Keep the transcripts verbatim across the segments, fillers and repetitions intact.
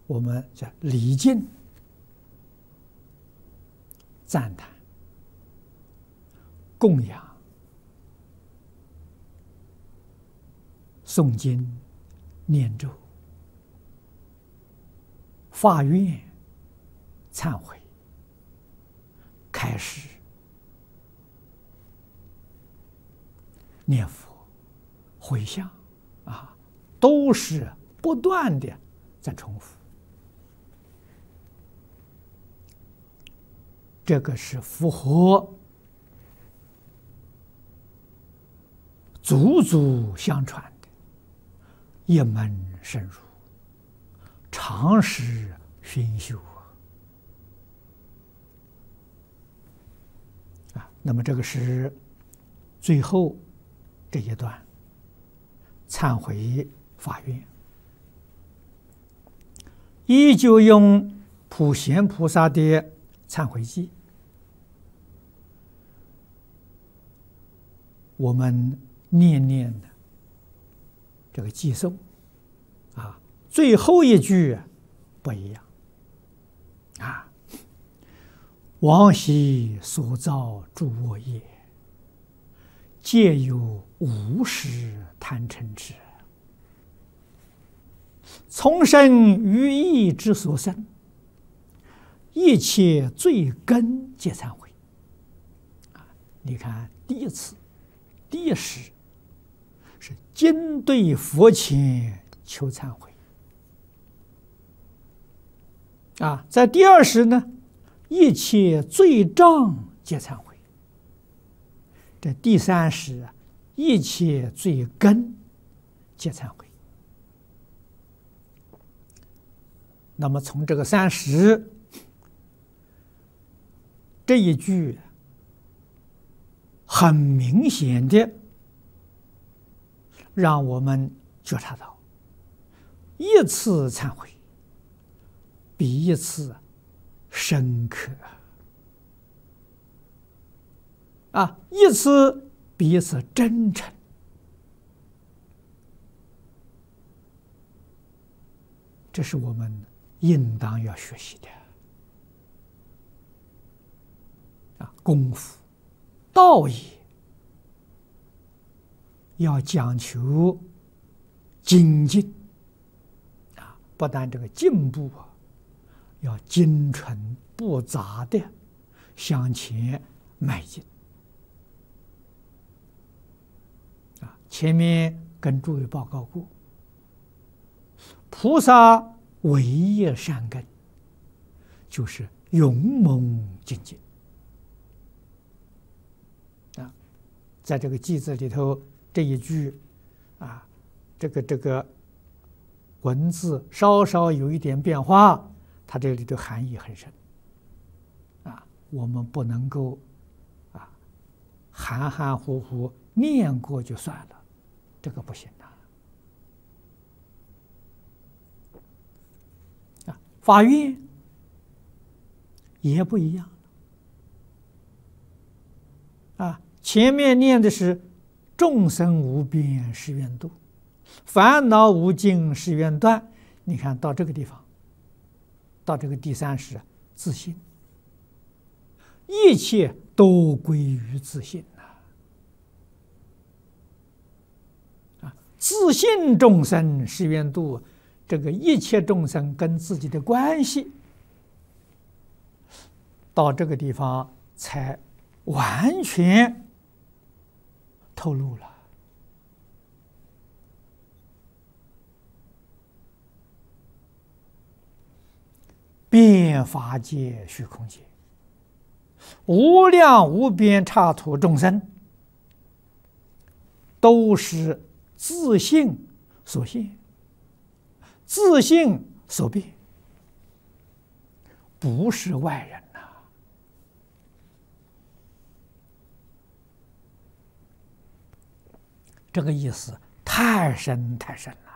我们叫礼敬、赞叹、供养、诵经、念咒、发愿、忏悔、开示、念佛、回向啊，都是不断的在重复。这个是符合祖祖相传的一门深入，常识熏修啊。那么这个是最后这一段忏悔发愿，依旧用普贤菩萨的忏悔记，我们念念的这个偈颂啊，最后一句不一样啊。往昔所造诸恶业，皆由无始贪嗔痴，从生于意之所生，一切罪根皆忏悔啊！你看，第一次、第一时是今对佛前求忏悔啊，在第二时呢，一切罪障皆忏悔。这第三时啊，一切罪根皆忏悔。那么从这个三时这一句，很明显的让我们觉察到，一次忏悔比一次深刻啊，一次比一次真诚。这是我们应当要学习的啊，功夫道也要讲求精进啊，不但这个进步啊，要精纯不杂的向前迈进啊。前面跟诸位报告过，菩萨唯一善根就是勇猛精进啊。在这个偈子里头，这一句啊，这个这个文字稍稍有一点变化，它这里头含义很深啊。我们不能够啊含含糊糊念过就算了，这个不行啊。啊，发愿也不一样啊。前面念的是众生无边誓愿度，烦恼无尽誓愿断。你看到这个地方，到这个第三时，自信，一切都归于自信呐！啊，自信众生誓愿度，这个一切众生跟自己的关系，到这个地方才完全透露了。遍法界虚空界，无量无边刹土众生，都是自性所现，自性所变，不是外人呐、啊。这个意思太深太深了。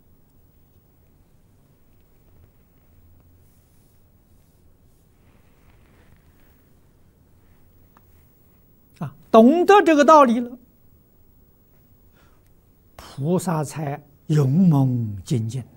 啊，懂得这个道理了，菩萨才勇猛精进。